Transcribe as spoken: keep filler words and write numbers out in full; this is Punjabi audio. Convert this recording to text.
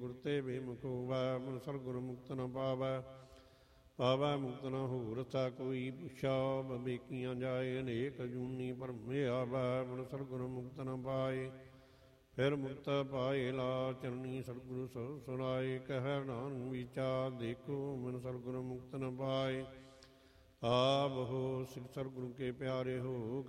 ਗੁਰ ਤੇ ਬੇਮੁਖ ਹੋਵੈ, ਮਨ ਸਰਗੁਰ ਮੁਕਤ ਨ ਪਾਵੈ। ਪਾਵੈ ਮੁਕਤ ਨ ਹੋ ਰਸਾ ਕੋਈ, ਪੁੱਛਾ ਬਵੇਕੀਆਂ ਜਾਏ। ਅਨੇਕ ਜੂਨੀ ਭਰਮੇ ਆਵੈ, ਮਨ ਸਰਗੁਰ ਮੁਕਤ ਨ ਪਾਏ। ਫਿਰ ਮੁਕਤ ਪਾਏ ਲਾ ਚਰਨੀ, ਸਤਿਗੁਰੂ ਸਭ ਸੁਨਾਏ। ਕਹਿ ਨਾਨਕ ਵਿਚਾਰ ਦੇਖੋ, ਮਨ ਸਰਗੁਰ ਮੁਕਤ ਨ ਪਾਏ। ਆਪ ਹੋ ਸਿਖ ਸਤਿਗੁਰੂ ਕੇ ਪਿਆਰੇ ਹੋ,